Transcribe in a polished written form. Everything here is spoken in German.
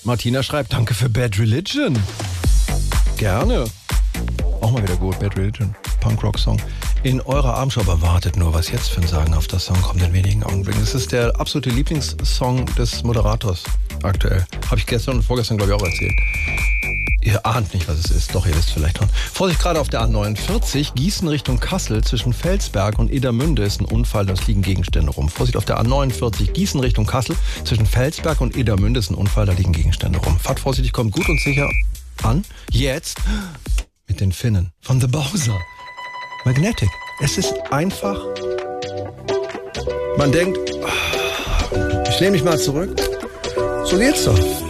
Martina schreibt, danke für Bad Religion. Gerne. Auch mal wieder gut, Bad Religion, Punkrock-Song. In eurer Abendshow, aber wartet nur, was jetzt für ein sagenhafter Song kommt in wenigen Augenblicken. Das ist der absolute Lieblingssong des Moderators aktuell. Habe ich gestern und vorgestern, glaube ich, auch erzählt. Ihr ahnt nicht, was es ist. Doch, ihr wisst vielleicht schon. Vorsicht, gerade auf der A49, Gießen Richtung Kassel, zwischen Felsberg und Edermünde ist ein Unfall, da liegen Gegenstände rum. Vorsicht, auf der A49, Gießen Richtung Kassel, zwischen Felsberg und Edermünde ist ein Unfall, da liegen Gegenstände rum. Fahrt vorsichtig, kommt gut und sicher an. Jetzt mit den Finnen von The Bowser. Magnetic. Es ist einfach. Man denkt, ich lehne mich mal zurück. So geht's doch.